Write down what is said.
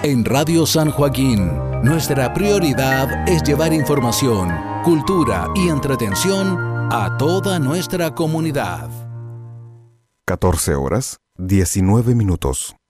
En Radio San Joaquín, nuestra prioridad es llevar información, cultura y entretención a toda nuestra comunidad. 14 horas, 19 minutos.